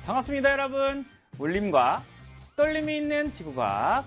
반갑습니다, 여러분. 울림과 떨림이 있는 지구과학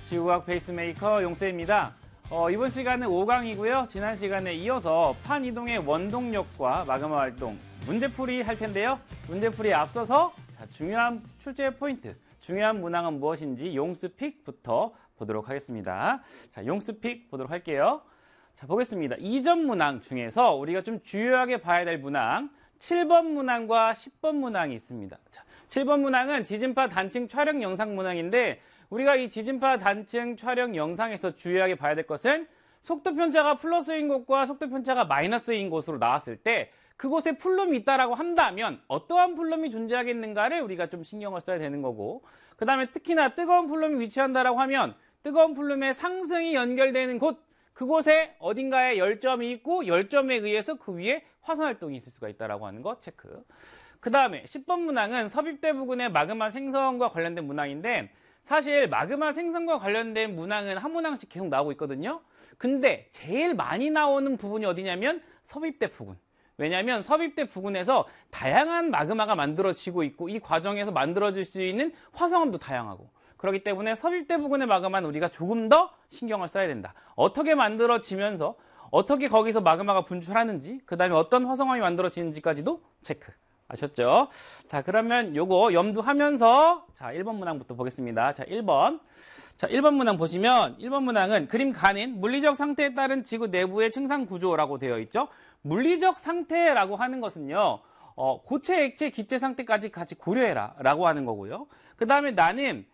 페이스메이커 용쌤입니다. 이번 시간은 5강이고요. 지난 시간에 이어서 판 이동의 원동력과 마그마 활동 문제풀이 할 텐데요. 문제풀이에 앞서서 중요한 출제 포인트, 중요한 문항은 무엇인지 용스픽부터 보도록 하겠습니다. 자, 용스픽 보도록 할게요. 자, 보겠습니다. 2점 문항 중에서 우리가 좀 주요하게 봐야 될 문항 7번 문항과 10번 문항이 있습니다. 자, 7번 문항은 지진파 단층 촬영 영상 문항인데 우리가 이 지진파 단층 촬영 영상에서 주요하게 봐야 될 것은 속도 편차가 플러스인 곳과 속도 편차가 마이너스인 곳으로 나왔을 때 그곳에 플룸이 있다라고 한다면 어떠한 플룸이 존재하겠는가를 우리가 좀 신경을 써야 되는 거고, 그 다음에 특히나 뜨거운 플룸이 위치한다라고 하면 뜨거운 플룸의 상승이 연결되는 곳, 그곳에 어딘가에 열점이 있고 열점에 의해서 그 위에 화산활동이 있을 수가 있다라고 하는 거 체크. 그 다음에 10번 문항은 섭입대 부근의 마그마 생성과 관련된 문항인데 사실 마그마 생성과 관련된 문항은 한 문항씩 계속 나오고 있거든요. 근데 제일 많이 나오는 부분이 어디냐면 섭입대 부근. 왜냐하면 섭입대 부근에서 다양한 마그마가 만들어지고 있고 이 과정에서 만들어질 수 있는 화성암도 다양하고, 그렇기 때문에 섭입대 부근의 마그마는 우리가 조금 더 신경을 써야 된다. 어떻게 만들어지면서 어떻게 거기서 마그마가 분출하는지, 그 다음에 어떤 화성암이 만들어지는지까지도 체크. 아셨죠? 자, 그러면 요거 염두하면서 자, 1번 문항부터 보겠습니다. 자, 1번. 자, 1번 문항 보시면 1번 문항은 그림 가는 물리적 상태에 따른 지구 내부의 층상 구조라고 되어 있죠. 물리적 상태라고 하는 것은요. 고체, 액체, 기체 상태까지 같이 고려해라 라고 하는 거고요. 그 다음에 나는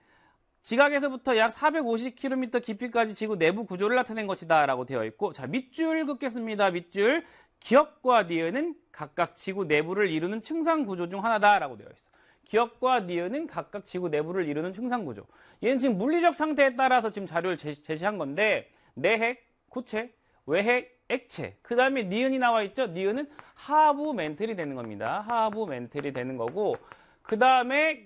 지각에서부터 약 450km 깊이까지 지구 내부 구조를 나타낸 것이다 라고 되어 있고, 자, 밑줄 긋겠습니다. 밑줄. 기역과 니은은 각각 지구 내부를 이루는 층상 구조 중 하나다 라고 되어 있어. 기역과 니은은 각각 지구 내부를 이루는 층상 구조. 얘는 지금 물리적 상태에 따라서 지금 자료를 제시한 건데 내핵, 고체, 외핵, 액체, 그 다음에 니은이 나와 있죠. 니은은 하부 멘틀이 되는 겁니다. 하부 멘틀이 되는 거고, 그 다음에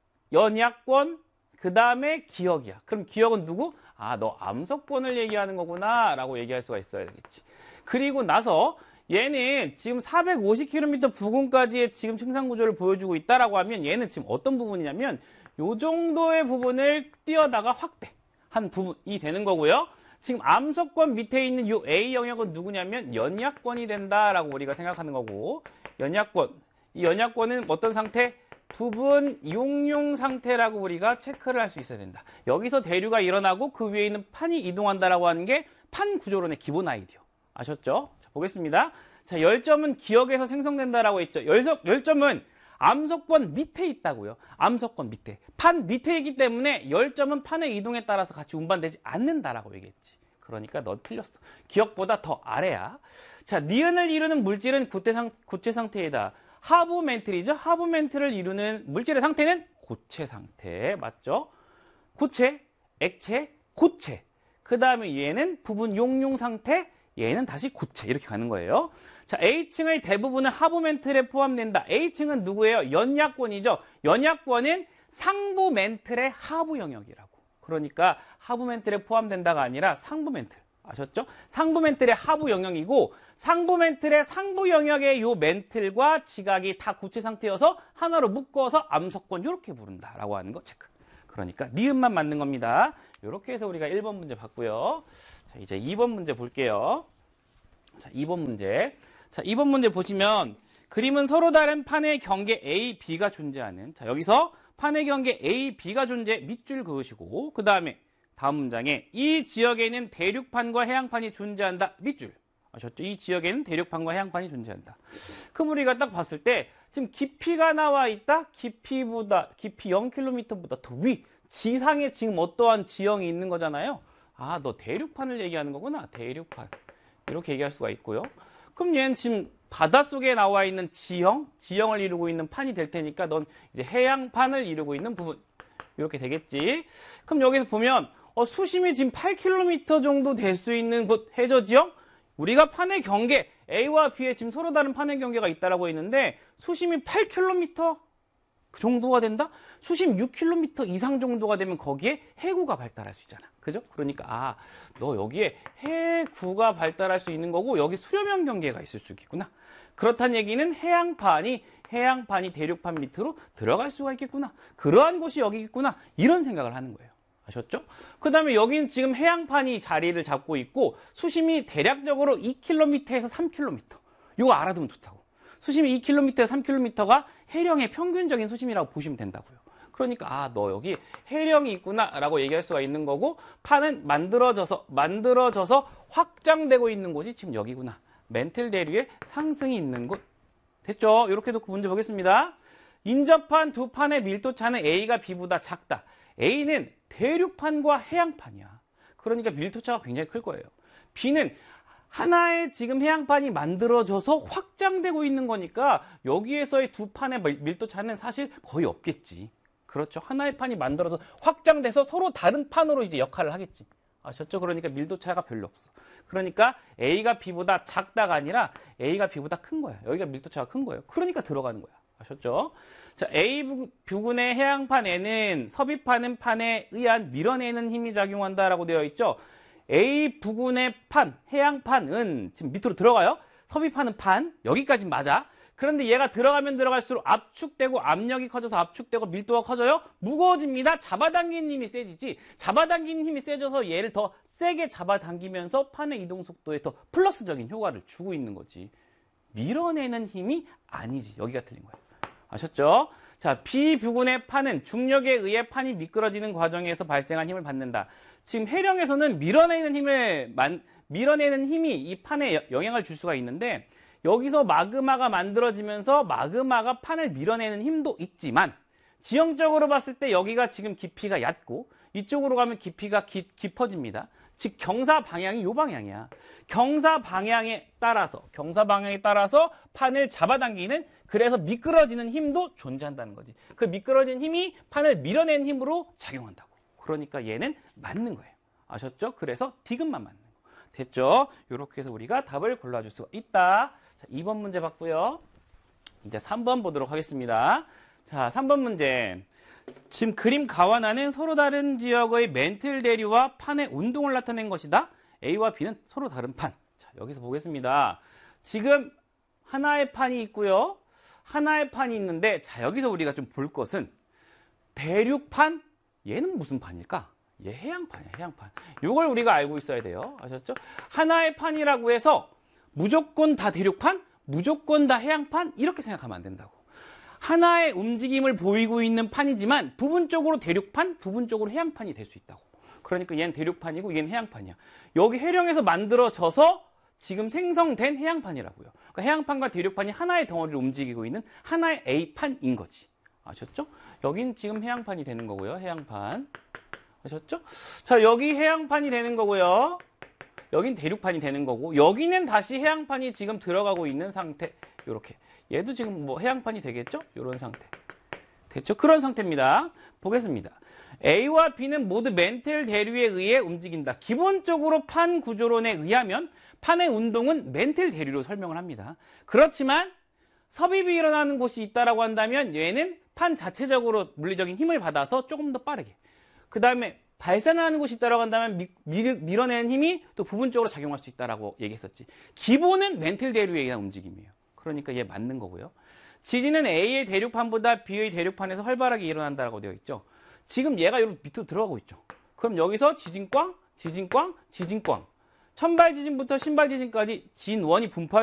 연약권, 그 다음에 기역이야. 그럼 기역은 누구? 아, 너 암석권을 얘기하는 거구나 라고 얘기할 수가 있어야 되겠지. 그리고 나서 얘는 지금 450km 부근까지의 지금 층상 구조를 보여주고 있다라고 하면 얘는 지금 어떤 부분이냐면 요 정도의 부분을 띄어다가 확대한 부분이 되는 거고요. 지금 암석권 밑에 있는 요 A 영역은 누구냐면 연약권이 된다라고 우리가 생각하는 거고, 연약권, 이 연약권은 어떤 상태? 부분 용융 상태라고 우리가 체크를 할 수 있어야 된다. 여기서 대류가 일어나고 그 위에 있는 판이 이동한다라고 하는 게 판 구조론의 기본 아이디어. 아셨죠? 자, 보겠습니다. 자, 열점은 기역에서 생성된다라고 했죠. 열점은 암석권 밑에 있다고요. 암석권 밑에. 판 밑에 있기 때문에 열점은 판의 이동에 따라서 같이 운반되지 않는다라고 얘기했지. 그러니까 넌 틀렸어. 기역보다 더 아래야. 자, 니은을 이루는 물질은 고체 상태이다. 하부 멘틀이죠. 하부 멘틀을 이루는 물질의 상태는 고체 상태. 맞죠? 고체, 액체, 고체. 그 다음에 얘는 부분 용융 상태, 얘는 다시 고체. 이렇게 가는 거예요. 자, A층의 대부분은 하부 멘틀에 포함된다. A층은 누구예요? 연약권이죠. 연약권은 상부 멘틀의 하부 영역이라고. 그러니까 하부 멘틀에 포함된다가 아니라 상부 멘틀. 아셨죠? 상부 멘틀의 하부 영역이고 상부 멘틀의 상부 영역의 요 멘틀과 지각이 다 고체 상태여서 하나로 묶어서 암석권 이렇게 부른다라고 하는 거 체크. 그러니까 니은만 맞는 겁니다. 이렇게 해서 우리가 1번 문제 봤고요. 자, 이제 2번 문제 볼게요. 자, 2번 문제. 자, 2번 문제 보시면 그림은 서로 다른 판의 경계 A, B가 존재하는, 자, 여기서 판의 경계 A, B가 존재 밑줄 그으시고, 그 다음에 다음 문장에 이 지역에는 대륙판과 해양판이 존재한다. 밑줄. 아셨죠? 이 지역에는 대륙판과 해양판이 존재한다. 그럼 우리가 딱 봤을 때 지금 깊이가 나와 있다. 깊이 0km보다 더 위. 지상에 지금 어떠한 지형이 있는 거잖아요. 아, 너 대륙판을 얘기하는 거구나. 대륙판. 이렇게 얘기할 수가 있고요. 그럼 얘는 지금 바닷속에 나와 있는 지형을 이루고 있는 판이 될 테니까 넌 이제 해양판을 이루고 있는 부분. 이렇게 되겠지. 그럼 여기서 보면 수심이 지금 8km 정도 될 수 있는 곳 해저 지형? 우리가 판의 경계 A와 B에 지금 서로 다른 판의 경계가 있다라고 했는데 수심이 8km 그 정도가 된다? 수심 6km 이상 정도가 되면 거기에 해구가 발달할 수 있잖아. 그죠? 그러니까 너 여기에 해구가 발달할 수 있는 거고 여기 수렴형 경계가 있을 수 있겠구나. 그렇다는 얘기는 해양판이 해양판이 대륙판 밑으로 들어갈 수가 있겠구나. 그러한 곳이 여기 있구나. 이런 생각을 하는 거예요. 아셨죠? 그 다음에 여기는 지금 해양판이 자리를 잡고 있고 수심이 대략적으로 2km에서 3km. 이거 알아두면 좋다고. 수심이 2km에서 3km가 해령의 평균적인 수심이라고 보시면 된다고요. 그러니까 너 여기 해령이 있구나 라고 얘기할 수가 있는 거고 판은 만들어져서 확장되고 있는 곳이 지금 여기구나. 멘틀 대류의 상승이 있는 곳. 됐죠? 이렇게 놓고 문제 보겠습니다. 인접한 두 판의 밀도차는 A가 B보다 작다. A는 대륙판과 해양판이야. 그러니까 밀도차가 굉장히 클 거예요. B는 하나의 지금 해양판이 만들어져서 확장되고 있는 거니까 여기에서의 두 판의 밀도차는 사실 거의 없겠지. 그렇죠. 하나의 판이 만들어서 확장돼서 서로 다른 판으로 이제 역할을 하겠지. 아셨죠? 그러니까 밀도차가 별로 없어. 그러니까 A가 B보다 작다가 아니라 A가 B보다 큰 거야. 여기가 밀도차가 큰 거예요. 그러니까 들어가는 거야. 아셨죠? 자, A 부근의 해양판 N은 섭입하는 판에 의한 밀어내는 힘이 작용한다라고 되어 있죠. A 부근의 판, 해양판은 지금 밑으로 들어가요. 섭입하는 판, 여기까지 맞아. 그런데 얘가 들어가면 들어갈수록 압축되고 압력이 커져서 압축되고 밀도가 커져요. 무거워집니다. 잡아당기는 힘이 세지지. 잡아당기는 힘이 세져서 얘를 더 세게 잡아당기면서 판의 이동 속도에 더 플러스적인 효과를 주고 있는 거지. 밀어내는 힘이 아니지. 여기가 틀린 거예요. 아셨죠? 자, B 부근의 판은 중력에 의해 판이 미끄러지는 과정에서 발생한 힘을 받는다. 지금 해령에서는 밀어내는 힘이 이 판에 영향을 줄 수가 있는데 여기서 마그마가 만들어지면서 마그마가 판을 밀어내는 힘도 있지만 지형적으로 봤을 때 여기가 지금 깊이가 얕고 이쪽으로 가면 깊이가 깊어집니다. 즉 경사 방향이 이 방향이야. 경사 방향에 따라서 판을 잡아당기는 그래서 미끄러지는 힘도 존재한다는 거지. 그 미끄러진 힘이 판을 밀어내는 힘으로 작용한다고. 그러니까 얘는 맞는 거예요. 아셨죠? 그래서 디귿만 맞는 거. 됐죠? 이렇게 해서 우리가 답을 골라줄 수가 있다. 자, 2번 문제 봤고요. 이제 3번 보도록 하겠습니다. 자, 3번 문제. 지금 그림 가완하는 서로 다른 지역의 멘틀 대류와 판의 운동을 나타낸 것이다. A와 B는 서로 다른 판. 자, 여기서 보겠습니다. 지금 하나의 판이 있고요. 하나의 판이 있는데 자, 여기서 우리가 좀 볼 것은 대륙판? 얘는 무슨 판일까? 얘 해양판이야, 해양판. 이걸 우리가 알고 있어야 돼요. 아셨죠? 하나의 판이라고 해서 무조건 다 대륙판, 무조건 다 해양판 이렇게 생각하면 안 된다고. 하나의 움직임을 보이고 있는 판이지만 부분적으로 대륙판, 부분적으로 해양판이 될 수 있다고. 그러니까 얘는 대륙판이고 얘는 해양판이야. 여기 해령에서 만들어져서 지금 생성된 해양판이라고요. 그러니까 해양판과 대륙판이 하나의 덩어리를 움직이고 있는 하나의 A판인 거지. 아셨죠? 여긴 지금 해양판이 되는 거고요. 해양판. 아셨죠? 자, 여기 해양판이 되는 거고요. 여긴 대륙판이 되는 거고 여기는 다시 해양판이 지금 들어가고 있는 상태. 이렇게. 얘도 지금 뭐 해양판이 되겠죠? 이런 상태. 됐죠? 그런 상태입니다. 보겠습니다. A와 B는 모두 멘틀 대류에 의해 움직인다. 기본적으로 판 구조론에 의하면 판의 운동은 멘틀 대류로 설명을 합니다. 그렇지만 섭입이 일어나는 곳이 있다라고 한다면 얘는 판 자체적으로 물리적인 힘을 받아서 조금 더 빠르게. 그 다음에 발산하는 곳이 있다라고 한다면 밀어내는 힘이 또 부분적으로 작용할 수 있다라고 얘기했었지. 기본은 멘틀 대류에 의한 움직임이에요. 그러니까 얘 맞는 거고요. 지진은 A의 대륙판보다 B의 대륙판에서 활발하게 일어난다라고 되어 있죠. 지금 얘가 여기 밑으로 들어가고 있죠. 그럼 여기서 지진꽝, 지진꽝, 지진꽝. 천발 지진부터 신발 지진까지 진원이 분포할